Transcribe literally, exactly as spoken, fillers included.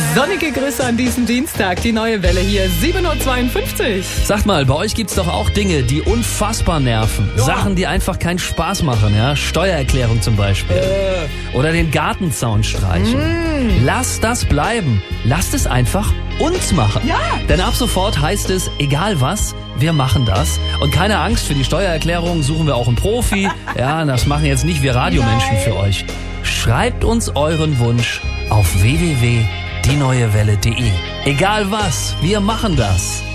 Sonnige Grüße an diesem Dienstag, die neue Welle hier, sieben Uhr zweiundfünfzig. Sagt mal, bei euch gibt's doch auch Dinge, die unfassbar nerven. Ja. Sachen, die einfach keinen Spaß machen, ja? Steuererklärung zum Beispiel. Äh. Oder den Gartenzaun streichen. Mm. Lasst das bleiben. Lasst es einfach uns machen. Ja. Denn ab sofort heißt es, egal was, wir machen das. Und keine Angst, für die Steuererklärung suchen wir auch einen Profi. Ja, das machen jetzt nicht wir Radiomenschen Nein. für euch. Schreibt uns euren Wunsch auf w w w punkt die neue welle punkt de. Egal was, wir machen das.